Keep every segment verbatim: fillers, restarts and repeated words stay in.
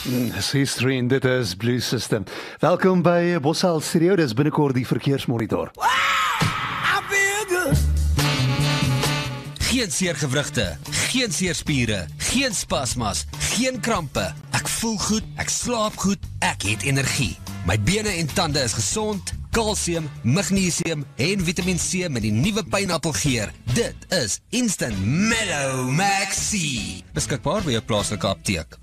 Dis history en dit is Blue System. Welkom by Bossal Studio, dis binnekort die verkeersmonitor. Geen seergewrigte, geen seerspiere, geen spasmas, geen krampe. Ek voel goed, ek slaap goed, ek het energie. My bene en tande is gesond, kalsium, magnesium en Vitamiin C met die nuwe pineappelgeur. Dit is Instant Mellow Max C. Beskikbaar by jou plaaslike apteek.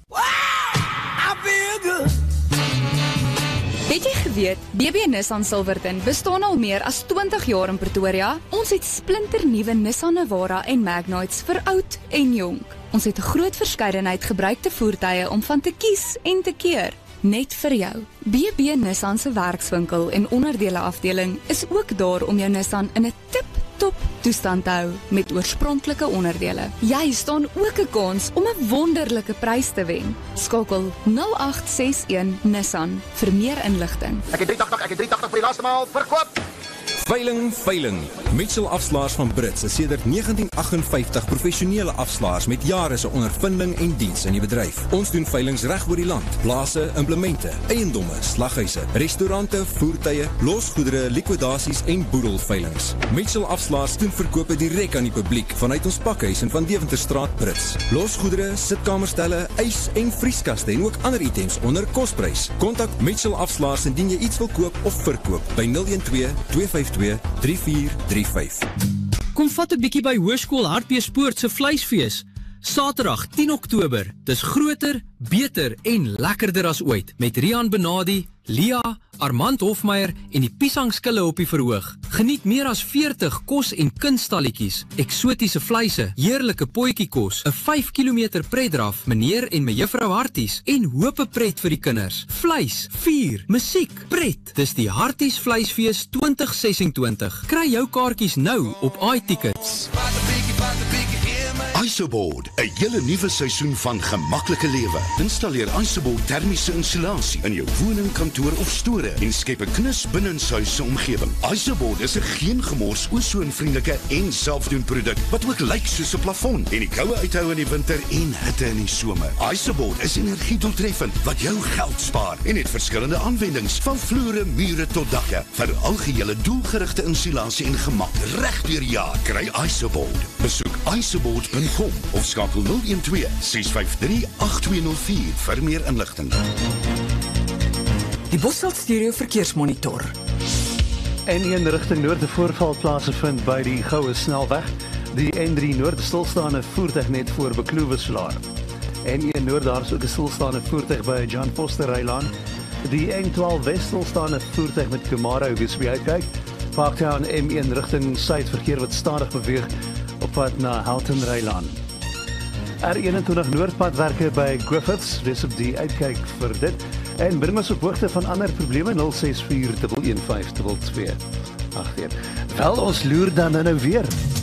Het jy geweet, B B Nissan Silverton bestaan al meer as twintig jaar in Pretoria? Ons het splinternuwe Nissan Navara en Magnites vir oud en jonk. Ons het 'n groot verskeidenheid gebruikte voertuie om van te kies en te keer. Net vir jou. B B Nissan se werkswinkel en onderdele afdeling is ook daar om jou Nissan in 'n tip-top toestand te hou met oorspronklike onderdele. Jy staan ook 'n kans om 'n wonderlike prys te wen. Skakel nul agt ses een Nissan vir meer inligting. Ek het drie agt agt, ek het drie agt agt vir die laaste maal verkoop. Veiling, veiling. Mitchell Afslaers van Brits is sedert negentien agt vyftig professionele afslaers met jare se ondervinding en diens in die bedryf. Ons doen veilings reg oor die land. Plase, implemente, eiendomme, slaghuise, restaurante, voertuie, losgoedere, likwidasies en boedelveilings. Mitchell Afslaers doen verkope direk aan die publiek vanuit ons pakhuis in Van Deventerstraat Brits. Losgoedere, sitkamerstelle, ys en vrieskaste en ook ander items onder kosprys. Kontak Mitchell Afslaers indien jy iets wil koop of verkoop by nul een twee twee vyf twee drie vier drie vyf. Kom vat 'n bietjie by Hoërskool Hartbeespoort se vleisfees. Saterdag tien Oktober. Dis groter, beter en lekkerder as ooit met Rian Benadi, Lia, Armand Hofmeyer en die piesangskille op die verhoog. Geniet meer as veertig kos- en kunstalletjies, eksotiese vleise, heerlike potjiekos, 'n vyf kilometer pretdraf, meneer en mejuffrou Harties en hope pret vir die kinders. Vleis, vuur, musiek, pret. Dis die Harties Vleisfees twintig ses en twintig. Kry jou kaartjies nou op iTickets. Isoboard, 'n hele nuwe seisoen van gemaklike lewe. Installeer Isoboard termiese insulasie in jou woning, kantoor of store en skep 'n knus binnenshuisse omgewing. Isoboard is 'n geen gemors, ozonvriendelike en selfdoen produk wat ook lyk soos 'n plafon en die koue uithou in die winter en hitte in die somer. Isoboard is energiedoeltreffend wat jou geld spaar en het verskillende aanwendings van vloere, mure tot dakke vir algehele doelgerigte insulasie en gemak reg deur die jaar. Kry Isoboard. Besoek isoboard punt com of skakel nul een twee ses vyf drie agt twee nul vier vir meer inligting. Die Bossal Studio Verkeersmonitor. N een rigting noord, 'n voorval plaasvind by die Goue Snelweg. Die N drie noord stilstaande voertuig net voor Bekloeweslaar. N een noord daar is ook 'n stilstaande voertuig by John Foster Rylaan. Die N twaalf wes stilstaande voertuig met Kumaro Gisby uitkyk. Parktown M een rigting suid verkeer wat stadig beweeg op pad na Houghton Rylaan. R eenentwintig noordpadwerke by Griffiths, wees op die uitkyk vir dit. En bring ons op hoogte van ander probleme nul ses vier een een vyf twee twee agt een. Wel, ons loer dan nou weer.